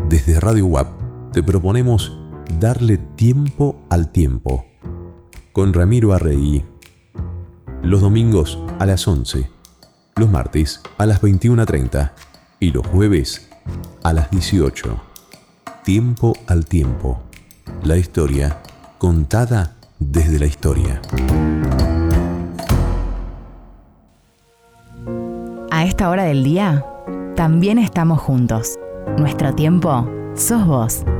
Desde Radio UAP te proponemos darle tiempo al tiempo. Con Ramiro Arregui. Los domingos a las 11, los martes a las 21:30 y los jueves a las 18. Tiempo al tiempo. La historia contada desde la historia. A esta hora del día, también estamos juntos. Nuestro tiempo sos vos.